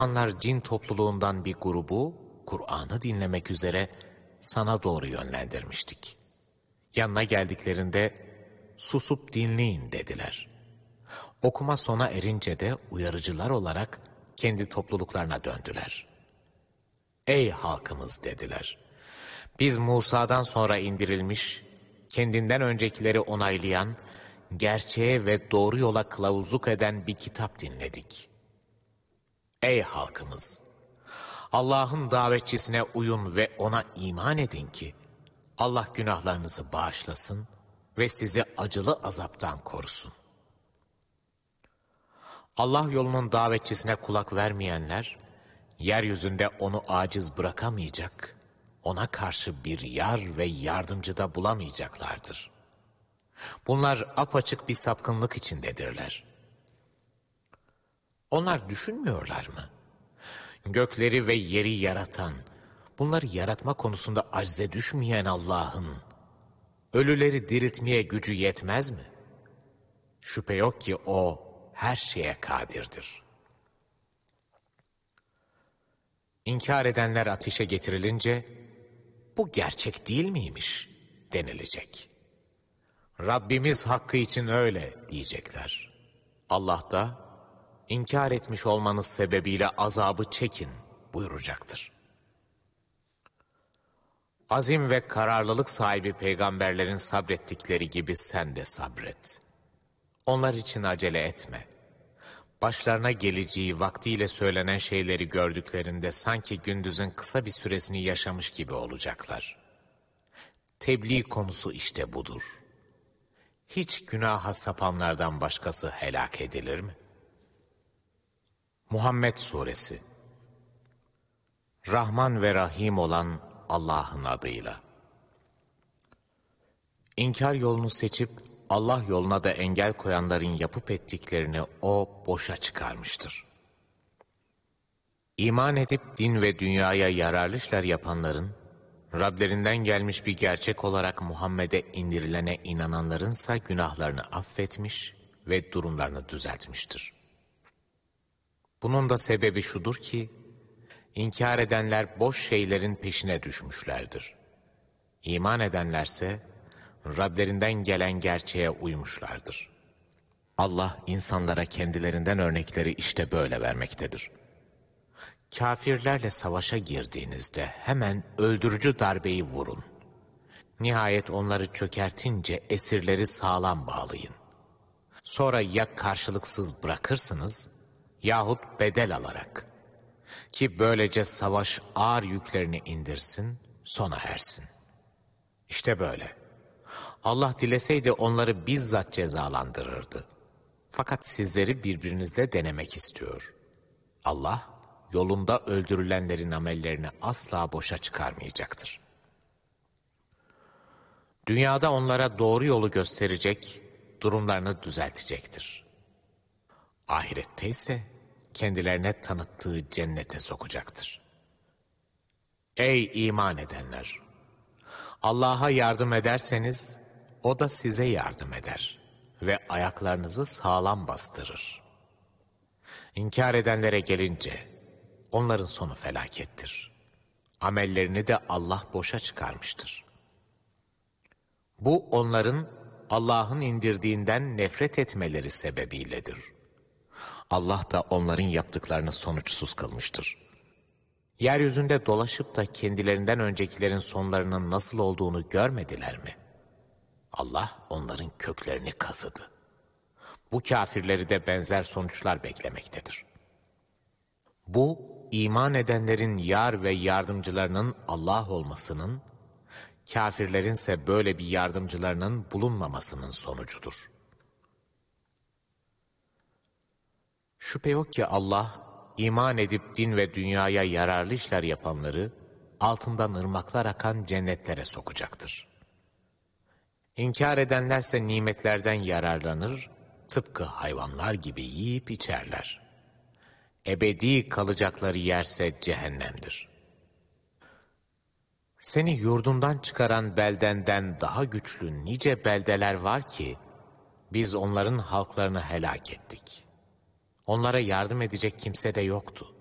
İnsanlar cin topluluğundan bir grubu Kur'an'ı dinlemek üzere sana doğru yönlendirmiştik. Yanına geldiklerinde susup dinleyin dediler. Okuma sona erince de uyarıcılar olarak kendi topluluklarına döndüler. Ey halkımız dediler. Biz Musa'dan sonra indirilmiş, kendinden öncekileri onaylayan, gerçeğe ve doğru yola kılavuzluk eden bir kitap dinledik. Ey halkımız! Allah'ın davetçisine uyun ve ona iman edin ki, Allah günahlarınızı bağışlasın ve sizi acılı azaptan korusun. Allah yolunun davetçisine kulak vermeyenler, yeryüzünde onu aciz bırakamayacak, ona karşı bir yar ve yardımcı da bulamayacaklardır. Bunlar apaçık bir sapkınlık içindedirler. Onlar düşünmüyorlar mı? Gökleri ve yeri yaratan, bunları yaratma konusunda acize düşmeyen Allah'ın, ölüleri diriltmeye gücü yetmez mi? Şüphe yok ki O her şeye kadirdir. İnkar edenler ateşe getirilince, bu gerçek değil miymiş denilecek. Rabbimiz hakkı için öyle diyecekler. Allah da, İnkar etmiş olmanız sebebiyle azabı çekin buyuracaktır. Azim ve kararlılık sahibi peygamberlerin sabrettikleri gibi sen de sabret. Onlar için acele etme. Başlarına geleceği vaktiyle söylenen şeyleri gördüklerinde sanki gündüzün kısa bir süresini yaşamış gibi olacaklar. Tebliğ konusu işte budur. Hiç günaha sapanlardan başkası helak edilir mi? Muhammed Suresi. Rahman ve Rahim olan Allah'ın adıyla. İnkar yolunu seçip Allah yoluna da engel koyanların yapıp ettiklerini O boşa çıkarmıştır. İman edip din ve dünyaya yararlı işler yapanların, Rablerinden gelmiş bir gerçek olarak Muhammed'e indirilene inananlarınsa günahlarını affetmiş ve durumlarını düzeltmiştir. Bunun da sebebi şudur ki, inkar edenler boş şeylerin peşine düşmüşlerdir. İman edenlerse, Rablerinden gelen gerçeğe uymuşlardır. Allah insanlara kendilerinden örnekleri işte böyle vermektedir. Kafirlerle savaşa girdiğinizde hemen öldürücü darbeyi vurun. Nihayet onları çökertince esirleri sağlam bağlayın. Sonra ya karşılıksız bırakırsınız yahut bedel alarak. Ki böylece savaş ağır yüklerini indirsin, sona ersin. İşte böyle. Allah dileseydi onları bizzat cezalandırırdı. Fakat sizleri birbirinizle denemek istiyor. Allah, yolunda öldürülenlerin amellerini asla boşa çıkarmayacaktır. Dünyada onlara doğru yolu gösterecek, durumlarını düzeltecektir. Ahirette ise kendilerine tanıttığı cennete sokacaktır. Ey iman edenler! Allah'a yardım ederseniz, O da size yardım eder ve ayaklarınızı sağlam bastırır. İnkar edenlere gelince, onların sonu felakettir. Amellerini de Allah boşa çıkarmıştır. Bu onların Allah'ın indirdiğinden nefret etmeleri sebebiyledir. Allah da onların yaptıklarını sonuçsuz kılmıştır. Yeryüzünde dolaşıp da kendilerinden öncekilerin sonlarının nasıl olduğunu görmediler mi? Allah onların köklerini kazıdı. Bu kafirleri de benzer sonuçlar beklemektedir. Bu, iman edenlerin yar ve yardımcılarının Allah olmasının, kafirlerinse böyle bir yardımcılarının bulunmamasının sonucudur. Şüphe yok ki Allah, iman edip din ve dünyaya yararlı işler yapanları, altından ırmaklar akan cennetlere sokacaktır. İnkar edenlerse nimetlerden yararlanır, tıpkı hayvanlar gibi yiyip içerler. Ebedi kalacakları yerse cehennemdir. Seni yurdundan çıkaran beldenden daha güçlü nice beldeler var ki, biz onların halklarını helak ettik. Onlara yardım edecek kimse de yoktu.